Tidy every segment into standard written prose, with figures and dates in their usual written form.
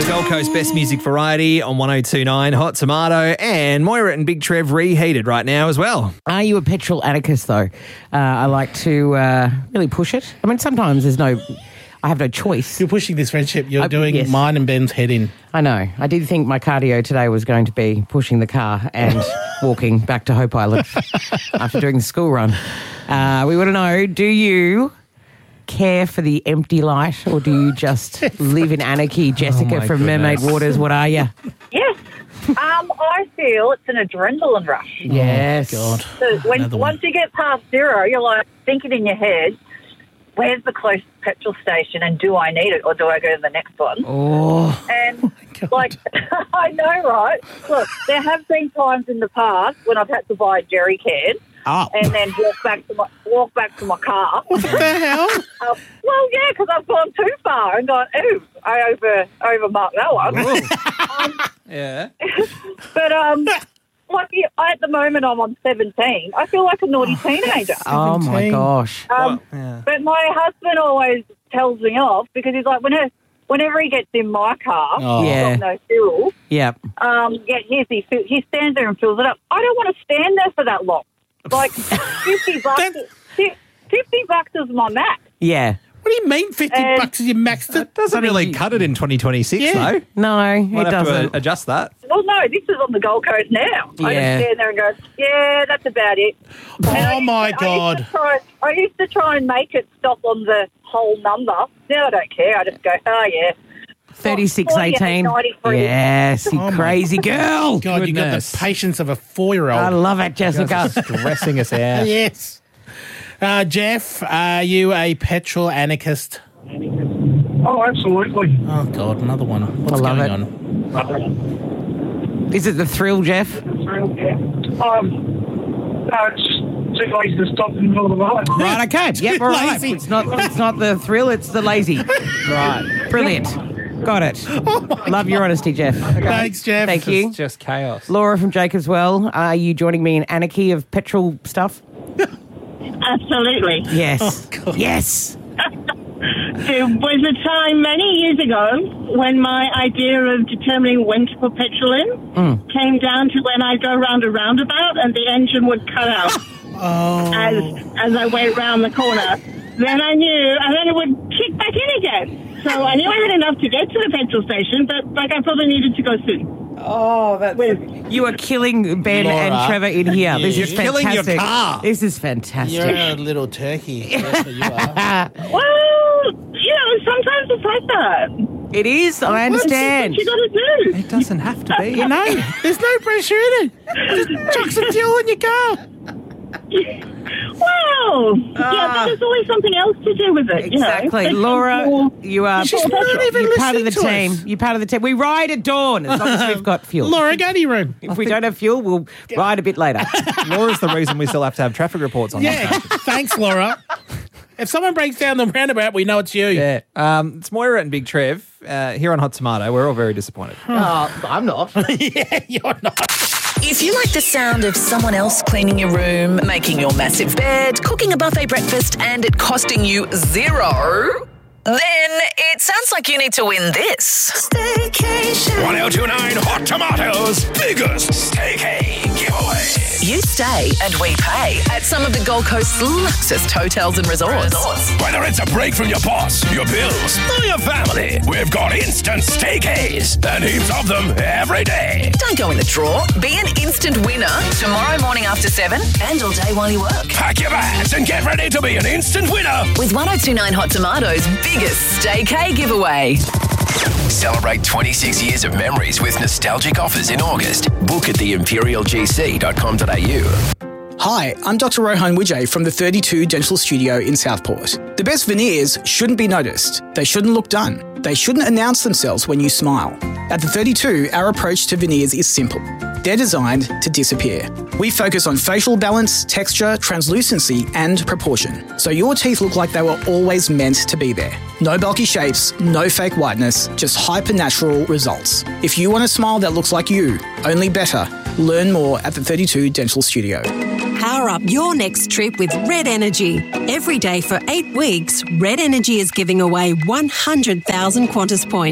The Gold Coast Best Music Variety on 102.9 Hot Tomato, and Moira and Big Trev reheated right now as well. Are you a petrol anarchist, though? I like to really push it. I mean, sometimes I have no choice. You're pushing this friendship. You're doing yes. mine and Ben's head in. I know. I did think my cardio today was going to be pushing the car and walking back to Hope Island after doing the school run. We want to know, do you care for the empty light, or do you just live in anarchy? Jessica from Mermaid Waters, what are you? Yes. I feel it's an adrenaline rush. Yes. Oh, God. So once you get past zero, you're like thinking in your head, where's the closest petrol station and do I need it or do I go to the next one? Oh. And I know, right? Look, there have been times in the past when I've had to buy a jerry can and then walk back to my car. What the hell? Well, yeah, because I've gone too far and gone, ooh, I overmarked that one. Yeah. But at the moment I'm on 17. I feel like a naughty teenager. Oh, my gosh. But my husband always tells me off because he's like, whenever he gets in my car, Yeah. got no fuel. Yep. He stands there and fills it up. I don't want to stand there for that long. Like $50. $50 is my max. Yeah. What do you mean 50 bucks is your max? That doesn't really cut it in 2026, though. No, Might it have doesn't. to adjust that. Well, no, this is on the Gold Coast now. I Yeah. just stand there and go, yeah, that's about it. Oh, my God. I used to try and make it stop on the whole number. Now I don't care. I just go, oh, yeah. 3618. 93. Yes, you crazy girl. God, you got Goodness. the patience of a 4-year-old. I love it, Jessica. Stressing us out. Yes. Jeff, are you a petrol anarchist? Oh, absolutely. Oh, God, another one. What's I love going it. on? Is it the thrill, Jeff? No, it's too lazy to stop in the middle of the night. Right, okay. Yep, all right. Lazy. It's not the thrill, it's the lazy. Right. Brilliant. Got it. Love your honesty, Jeff. Thanks, Jeff. Thank you. It's just chaos. Laura from Jacobswell, are you joining me in anarchy of petrol stuff? Absolutely. Yes. God. Yes. There was a time many years ago when my idea of determining when to put petrol in came down to when I go round a roundabout and the engine would cut out as I went round the corner. Then I knew, and then it would kick back in again. So I knew I had enough to get to the petrol station, but I probably needed to go soon. Oh, you are killing Ben Laura. and Trevor in here. This is You're killing your fantastic. car. This is fantastic. You're a little turkey. That's what you are. Well, sometimes it's like that. It is, I understand. That's what you got to do. It doesn't have to be. You know, there's no pressure in it. Just chuck some fuel in your car. Well, but there's always something else to do with it. Exactly. You know? Laura, you are She's not even you're part of the listening to team. us. You're part of the team. We ride at dawn as long as we've got fuel. Laura, go to your room. If we don't have fuel, we'll ride a bit later. Laura's the reason we still have to have traffic reports on Yeah, thanks, Laura. If someone breaks down the roundabout, we know it's you. Yeah. It's Moira and Big Trev here on Hot Tomato. We're all very disappointed. I'm not. Yeah, you're not. If you like the sound of someone else cleaning your room, making your massive bed, cooking a buffet breakfast, and it costing you $0, then it sounds like you need to win this. Staycation. 1029 Hot Tomatoes' biggest staycay giveaway. You stay and we pay at some of the Gold Coast's luxury hotels and resorts. Whether it's a break from your boss, your bills, or your family, we've got instant staycays and heaps of them every day. Don't go in the draw. Be an instant winner tomorrow morning after 7 and all day while you work. Pack your bags and get ready to be an instant winner. With 1029 Hot Tomatoes' biggest staycay giveaway. Celebrate 26 years of memories with nostalgic offers in August. Book at theimperialgc.com.au. Hi, I'm Dr. Rohan Wijay from the 32 Dental Studio in Southport. The best veneers shouldn't be noticed. They shouldn't look done. They shouldn't announce themselves when you smile. At the 32, our approach to veneers is simple. They're designed to disappear. We focus on facial balance, texture, translucency, and proportion, so your teeth look like they were always meant to be there. No bulky shapes, no fake whiteness, just hyper-natural results. If you want a smile that looks like you, only better. Learn more at the 32 Dental Studio. Power up your next trip with Red Energy. Every day for 8 weeks, Red Energy is giving away 100,000 Qantas points.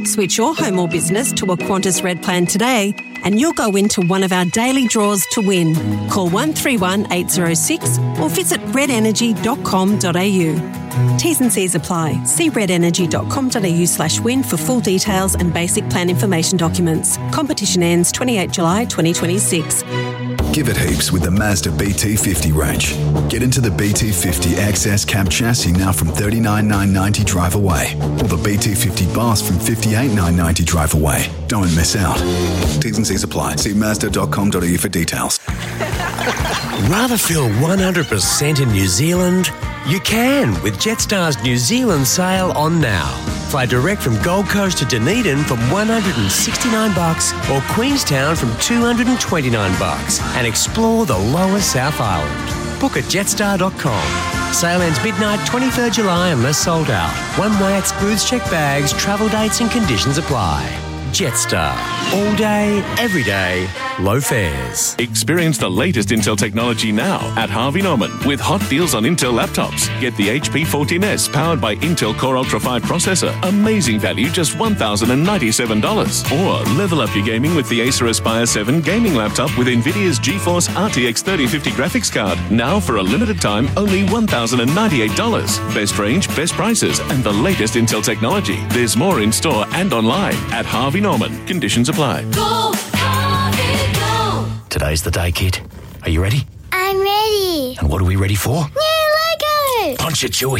Switch your home or business to a Qantas Red plan today and you'll go into one of our daily draws to win. Call 131 806 or visit redenergy.com.au. T's and C's apply. See redenergy.com.au/win for full details and basic plan information documents. Competition ends 28 July 2026. Give it heaps with the Mazda BT50 range. Get into the BT50 XS cab chassis now from $39,990 drive away, or the BT50 Boss from $58,990 drive away. Don't miss out. T's and C's apply. See Mazda.com.au for details. Rather feel 100% in New Zealand? You can with Jetstar's New Zealand sale on now. Fly direct from Gold Coast to Dunedin from $169 or Queenstown from $229 and explore the lower South Island. Book at jetstar.com. Sale ends midnight 23rd July unless sold out. One way excludes checked bags, travel dates and conditions apply. Jetstar. All day, every day, low fares. Experience the latest Intel technology now at Harvey Norman with hot deals on Intel laptops. Get the HP 14S powered by Intel Core Ultra 5 processor. Amazing value, just $1,097. Or level up your gaming with the Acer Aspire 7 gaming laptop with NVIDIA's GeForce RTX 3050 graphics card. Now for a limited time, only $1,098. Best range, best prices, and the latest Intel technology. There's more in store and online at Harvey Norman. Conditions apply. Go, Harvey, go. Today's the day, kid. Are you ready? I'm ready. And what are we ready for? New Lego. Punch it, Chewy.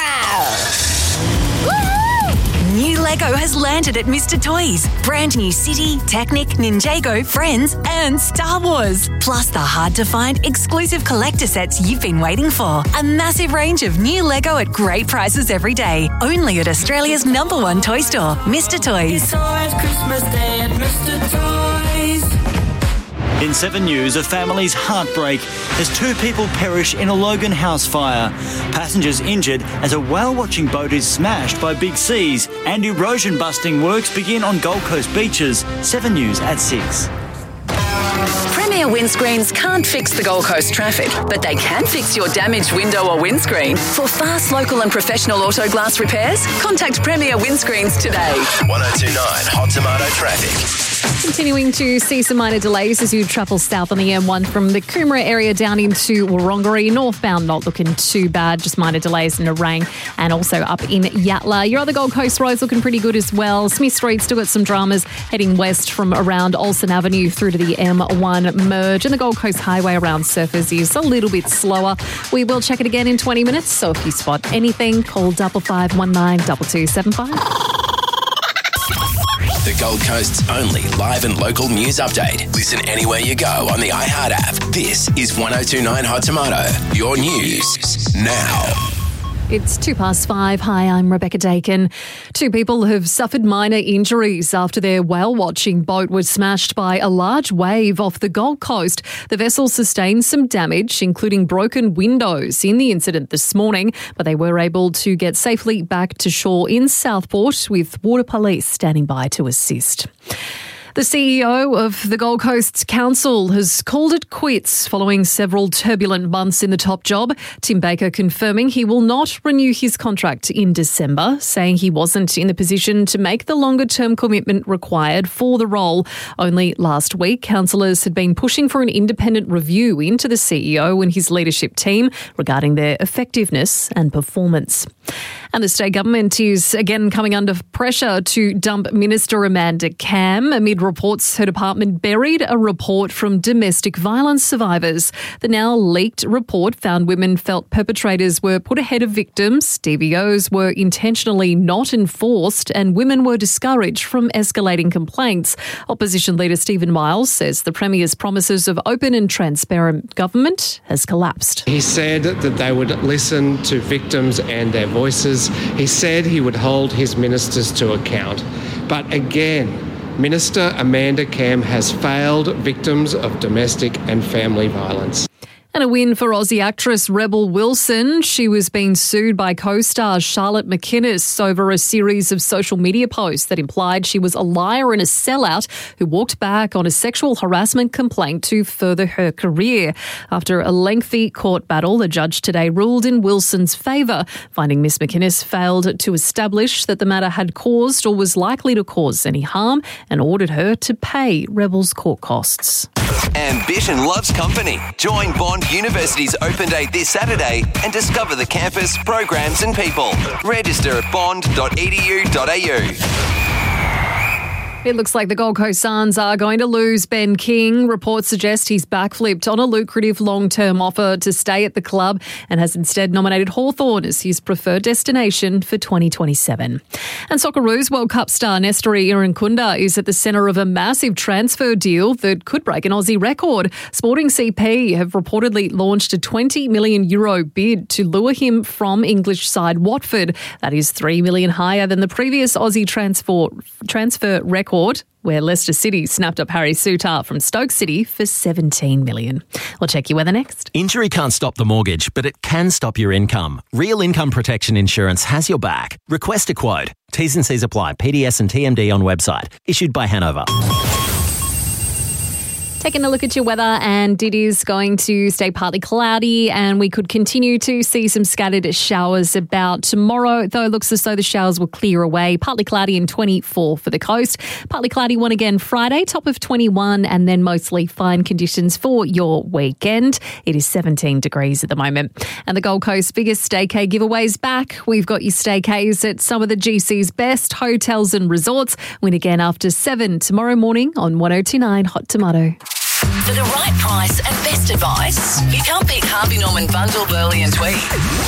New Lego has landed at Mr. Toys. Brand new City, Technic, Ninjago, Friends, and Star Wars. Plus the hard-to-find exclusive collector sets you've been waiting for. A massive range of new Lego at great prices every day. Only at Australia's #1 toy store, Mr. Toys. It's always Christmas Day at Mr. Toys. In 7 News, a family's heartbreak as 2 people perish in a Logan house fire. Passengers injured as a whale-watching boat is smashed by big seas, and erosion-busting works begin on Gold Coast beaches. 7 News at 6. Premier Windscreens can't fix the Gold Coast traffic, but they can fix your damaged window or windscreen. For fast, local and professional auto glass repairs, contact Premier Windscreens today. 1029 Hot Tomato Traffic. Continuing to see some minor delays as you travel south on the M1 from the Coomera area down into Wurundjeri. Northbound not looking too bad, just minor delays in Nerang and also up in Yatala. Your other Gold Coast roads looking pretty good as well. Smith Street still got some dramas heading west from around Olsen Avenue through to the M1 merge, and the Gold Coast Highway around Surfers is a little bit slower. We will check it again in 20 minutes, so if you spot anything, call 5519 2275. The Gold Coast's only live and local news update. Listen anywhere you go on the iHeart app. This is 1029 Hot Tomato. Your news now. It's 5:02. Hi, I'm Rebecca Dakin. 2 people have suffered minor injuries after their whale-watching boat was smashed by a large wave off the Gold Coast. The vessel sustained some damage, including broken windows in the incident this morning, but they were able to get safely back to shore in Southport with water police standing by to assist. The CEO of the Gold Coast Council has called it quits following several turbulent months in the top job. Tim Baker confirming he will not renew his contract in December, saying he wasn't in the position to make the longer-term commitment required for the role. Only last week, councillors had been pushing for an independent review into the CEO and his leadership team regarding their effectiveness and performance. And the state government is again coming under pressure to dump Minister Amanda Cam amid reports her department buried a report from domestic violence survivors. The now leaked report found women felt perpetrators were put ahead of victims, DVOs were intentionally not enforced, and women were discouraged from escalating complaints. Opposition leader Stephen Miles says the Premier's promises of open and transparent government has collapsed. He said that they would listen to victims and their voices. He said he would hold his ministers to account. But again, Minister Amanda Cam has failed victims of domestic and family violence. And a win for Aussie actress Rebel Wilson. She was being sued by co-star Charlotte McInnes over a series of social media posts that implied she was a liar and a sellout who walked back on a sexual harassment complaint to further her career. After a lengthy court battle, the judge today ruled in Wilson's favour, finding Miss McInnes failed to establish that the matter had caused or was likely to cause any harm and ordered her to pay Rebel's court costs. Ambition loves company. Join Bond University's open day this Saturday and discover the campus, programs and people. Register at bond.edu.au. It looks like the Gold Coast Suns are going to lose Ben King. Reports suggest he's backflipped on a lucrative long-term offer to stay at the club and has instead nominated Hawthorn as his preferred destination for 2027. And Socceroos World Cup star Nestori Irankunda is at the centre of a massive transfer deal that could break an Aussie record. Sporting CP have reportedly launched a €20 million bid to lure him from English side Watford. That is $3 million higher than the previous Aussie transfer record, where Leicester City snapped up Harry Souttar from Stoke City for $17 million. We'll check your weather next. Injury can't stop the mortgage, but it can stop your income. Real Income Protection Insurance has your back. Request a quote. T's and C's apply. PDS and TMD on website. Issued by Hanover. Taking a look at your weather, and it is going to stay partly cloudy, and we could continue to see some scattered showers about tomorrow, though it looks as though the showers will clear away. Partly cloudy and 24 for the coast. Partly cloudy one again Friday, top of 21, and then mostly fine conditions for your weekend. It is 17 degrees at the moment. And the Gold Coast's biggest staycay giveaways back. We've got your staycays at some of the GC's best hotels and resorts. Win again after 7 tomorrow morning on 1029 Hot Tomato. For the right price and best advice, you can't beat Harvey Norman Bundle, Burley and Tweed.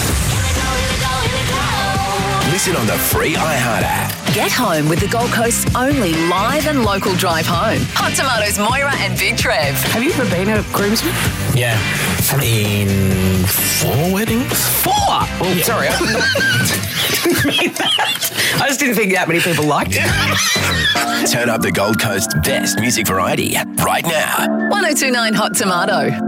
Listen on the free iHeart app. Get home with the Gold Coast's only live and local drive home. Hot Tomatoes, Moira and Big Trev. Have you ever been a groomsman? Yeah. In 4 weddings? 4? Oh, yeah. Sorry. I didn't mean that. I just didn't think that many people liked it. Turn up the Gold Coast's best music variety right now. 1029 Hot Tomato.